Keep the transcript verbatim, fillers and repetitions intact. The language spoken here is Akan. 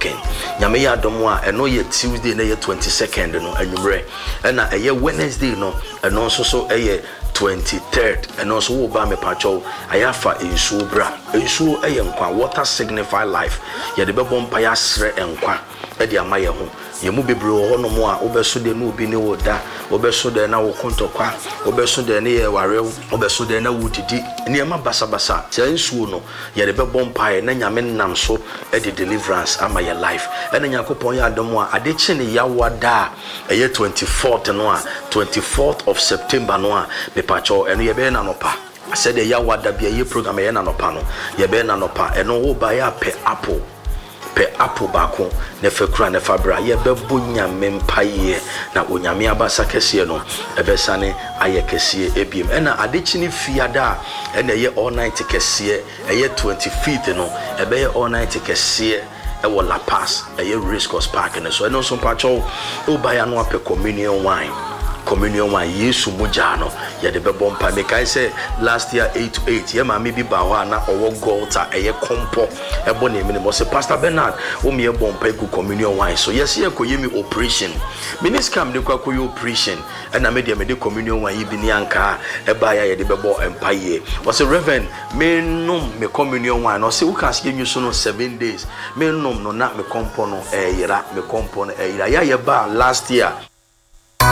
second nyame ya domo a eno ye Tuesday na ye twenty-second no anwumre na eye Wednesday no eno so so eye twenty-third and also wo ba me pacho ayafa ensuo bra ensuo eye nkwa water signify life ye de bebo mpa ya sre enkwa e de amaye ho ye mu bebre ho no mo a obeso de no obi ne wo da obeso de na wo kontokwa obeso de ne ye ware obeso de na wo didi ne ma basa basa se ensuo no ye de bebo mpa ye na nyame nam so e de deliverance amaye life e na yakopon ya adom a ade chi ne yawada eye twenty-fourth no a twenty-fourth of September no a pacho eno ye be na nopa said the yawada bia ye program ye na nopa no ye be na nopa eno wo ba ya pe apple pe apple bako ne fekura ne fabra ye be bonya mempaye na onyame abasa kese no ebesane aye kese ebiem ena adechi ni fiada ena ye all night kese eye twenty-fifth no ebe ye all night kese e wo La Paz eye Race Course Park ne so eno so pacho wo ba ya no ape communion wine communion wa Yesu mujano ya de bebo mpa me kai say last year eight to eight ya ma me bi ba ho na owo golta eye kompo ebo na emi mo say Pastor Bernard o me ebo mpa ku communion wine so yes ye ko yemi operation minis kam de kwa koyo operation na me de me de communion wine yi bi ni anka e ba ya ye de bebo mpa ye o say Reverend me nom me communion wine no say uka se nyu so no seven days me nom no na me kompo no e yira me kompo no e yira ya ye ba last year